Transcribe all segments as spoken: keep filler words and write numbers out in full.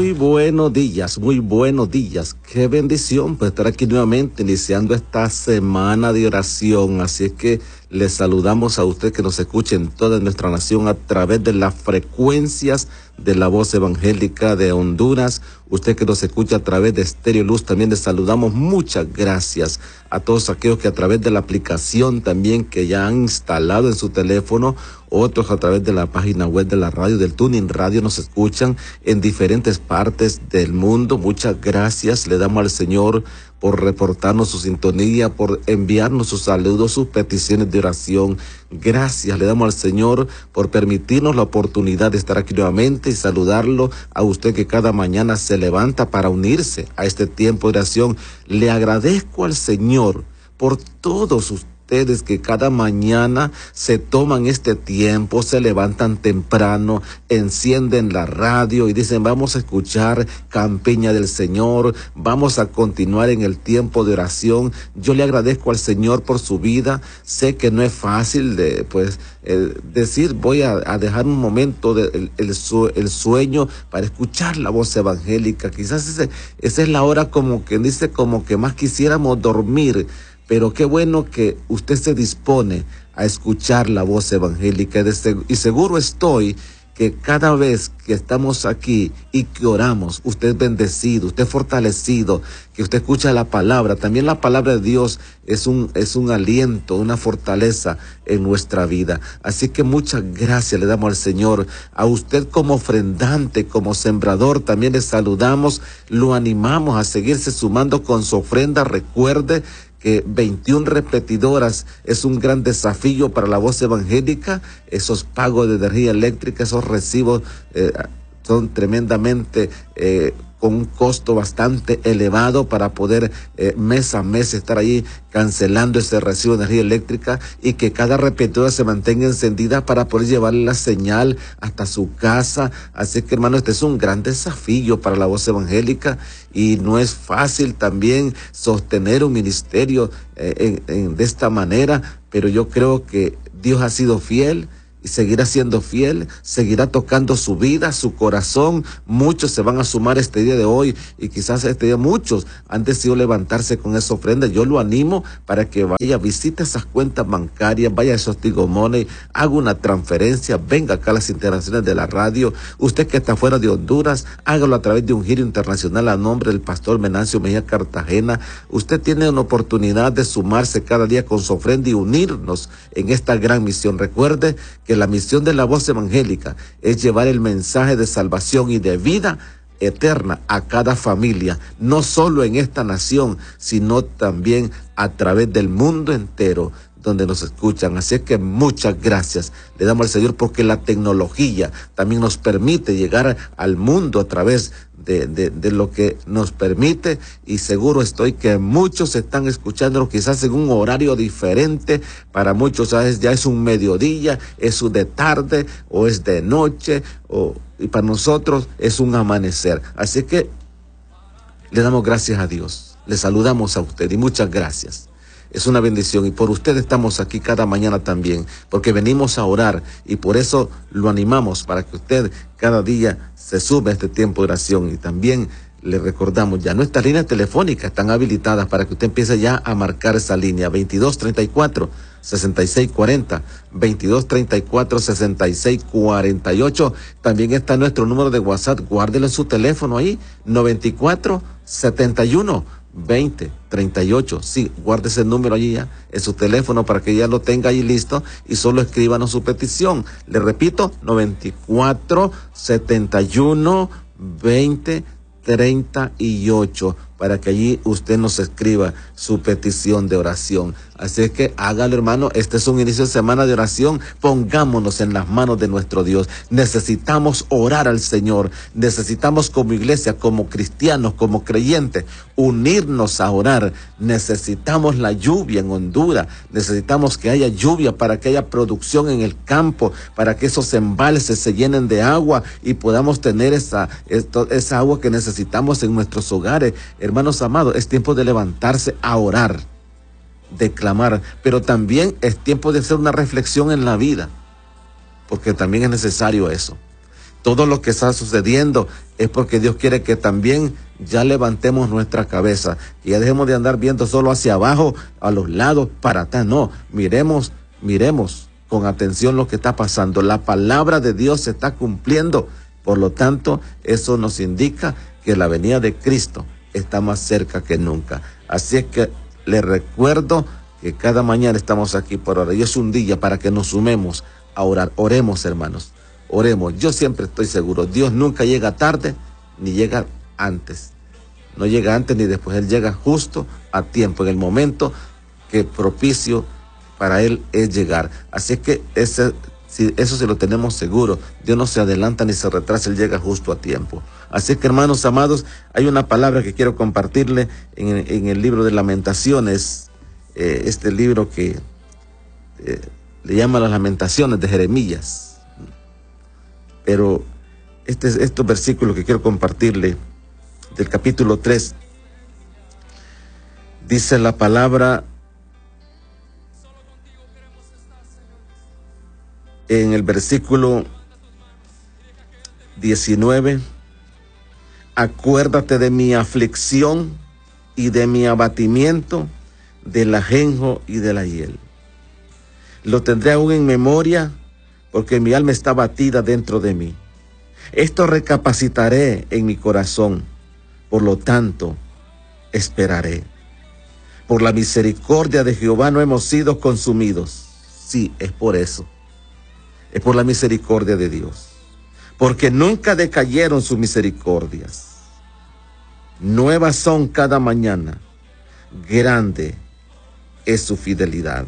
Muy buenos días, muy buenos días. Qué bendición pues estar aquí nuevamente iniciando esta semana de oración. Así es que les saludamos a usted que nos escuche en toda nuestra nación a través de las frecuencias de la voz evangélica de Honduras. Usted que nos escucha a través de Estéreo Luz, también les saludamos. Muchas gracias a todos aquellos que a través de la aplicación también que ya han instalado en su teléfono, otros a través de la página web de la radio, del Tuning Radio, nos escuchan en diferentes partes del mundo. Muchas gracias le damos al Señor por reportarnos su sintonía, por enviarnos sus saludos, sus peticiones de oración. Gracias le damos al Señor por permitirnos la oportunidad de estar aquí nuevamente y saludarlo a usted que cada mañana se levanta para unirse a este tiempo de oración. Le agradezco al Señor por todos ustedes. Ustedes que cada mañana se toman este tiempo, se levantan temprano, encienden la radio y dicen vamos a escuchar Campiña del Señor, vamos a continuar en el tiempo de oración. Yo le agradezco al Señor por su vida. Sé que no es fácil de pues eh, decir voy a, a dejar un momento de, el, el, su, el sueño para escuchar la voz evangélica. Quizás ese, esa es la hora como que dice como que más quisiéramos dormir. Pero qué bueno que usted se dispone a escuchar la voz evangélica y seguro estoy que cada vez que estamos aquí y que oramos, usted es bendecido, usted es fortalecido, que usted escucha la palabra. También la palabra de Dios es un, es un aliento, una fortaleza en nuestra vida. Así que muchas gracias le damos al Señor. A usted como ofrendante, como sembrador, también le saludamos, lo animamos a seguirse sumando con su ofrenda. Recuerde que veintiuna repetidoras es un gran desafío para la voz evangélica. Esos pagos de energía eléctrica, esos recibos eh, son tremendamente eh, con un costo bastante elevado para poder eh, mes a mes estar ahí cancelando ese recibo de energía eléctrica y que cada repetidora se mantenga encendida para poder llevarle la señal hasta su casa. Así que, hermano, este es un gran desafío para la voz evangélica y no es fácil también sostener un ministerio eh, en, en, de esta manera, pero yo creo que Dios ha sido fiel y seguirá siendo fiel, seguirá tocando su vida, su corazón. Muchos se van a sumar este día de hoy y quizás este día muchos han decidido levantarse con esa ofrenda. Yo lo animo para que vaya, visite esas cuentas bancarias, vaya a esos Tigo Money, haga una transferencia, venga acá a las instalaciones de la radio. Usted que está fuera de Honduras, hágalo a través de un giro internacional a nombre del pastor Menancio Mejía Cartagena. Usted tiene una oportunidad de sumarse cada día con su ofrenda y unirnos en esta gran misión. Recuerde que la misión de la voz evangélica es llevar el mensaje de salvación y de vida eterna a cada familia, no solo en esta nación, sino también a través del mundo entero donde nos escuchan. Así es que muchas gracias le damos al Señor porque la tecnología también nos permite llegar al mundo a través de, de, de lo que nos permite, y seguro estoy que muchos están escuchando quizás en un horario diferente. Para muchos ¿sabes? Ya es un mediodía, es un de tarde o es de noche, o, y para nosotros es un amanecer. Así que le damos gracias a Dios, le saludamos a usted y muchas gracias. Es una bendición y por usted estamos aquí cada mañana también, porque venimos a orar y por eso lo animamos para que usted cada día se sume a este tiempo de oración. Y también le recordamos, ya nuestras líneas telefónicas están habilitadas para que usted empiece ya a marcar esa línea veintidós treinta y cuatro sesenta y seis cuarenta, veintidós treinta y cuatro sesenta y seis cuarenta y ocho. También está nuestro número de WhatsApp, guárdelo en su teléfono ahí, noventa y cuatro setenta y uno veinte treinta y ocho. Sí, guarde ese número allí ya en su teléfono para que ya lo tenga ahí listo y solo escríbanos su petición. Le repito, noventa y cuatro setenta y uno veinte treinta y ocho, para que allí usted nos escriba su petición de oración. Así es que hágalo, hermano. Este es un inicio de semana de oración. Pongámonos en las manos de nuestro Dios. Necesitamos orar al Señor. Necesitamos como iglesia, como cristianos, como creyentes, unirnos a orar. Necesitamos la lluvia en Honduras. Necesitamos que haya lluvia para que haya producción en el campo, para que esos embalses se llenen de agua y podamos tener esa, esto, esa agua que necesitamos en nuestros hogares. Hermanos amados, es tiempo de levantarse a orar, de clamar, pero también es tiempo de hacer una reflexión en la vida, porque también es necesario eso. Todo lo que está sucediendo es porque Dios quiere que también ya levantemos nuestra cabeza, que ya dejemos de andar viendo solo hacia abajo, a los lados, para atrás. No, miremos, miremos con atención lo que está pasando. La palabra de Dios se está cumpliendo. Por lo tanto, eso nos indica que la venida de Cristo está más cerca que nunca. Así es que les recuerdo que cada mañana estamos aquí por orar. Y es un día para que nos sumemos a orar. Oremos, hermanos. Oremos. Yo siempre estoy seguro, Dios nunca llega tarde ni llega antes. No llega antes ni después. Él llega justo a tiempo, en el momento que propicio para Él es llegar. Así es que ese, si eso sí lo tenemos seguro. Dios no se adelanta ni se retrasa, Él llega justo a tiempo. Así es que, hermanos amados, hay una palabra que quiero compartirle en, en el libro de Lamentaciones, eh, este libro que eh, le llama las Lamentaciones de Jeremías. Pero este, estos versículos que quiero compartirle del capítulo tres, dice la palabra en el versículo diecinueve: acuérdate de mi aflicción y de mi abatimiento, del ajenjo y de la hiel. Lo tendré aún en memoria, porque mi alma está batida dentro de mí. Esto recapacitaré en mi corazón, por lo tanto, esperaré. Por la misericordia de Jehová no hemos sido consumidos. Sí, es por eso. Es por la misericordia de Dios. Porque nunca decayeron sus misericordias. Nuevas son cada mañana. Grande es su fidelidad.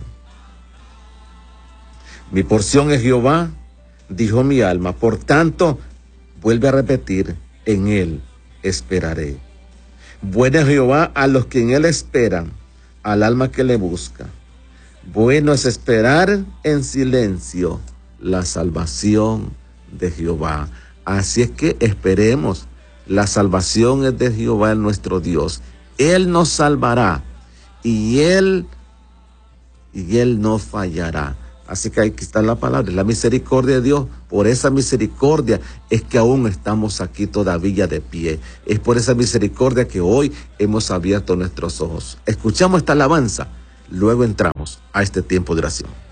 Mi porción es Jehová, dijo mi alma. Por tanto, vuelve a repetir, en Él esperaré. Bueno es Jehová a los que en Él esperan, al alma que le busca. Bueno es esperar en silencio la salvación de Jehová. Así es que esperemos. La salvación es de Jehová, nuestro Dios. Él nos salvará y Él, y Él no fallará. Así que aquí está la palabra, la misericordia de Dios. Por esa misericordia es que aún estamos aquí todavía de pie. Es por esa misericordia que hoy hemos abierto nuestros ojos. Escuchamos esta alabanza, luego entramos a este tiempo de oración.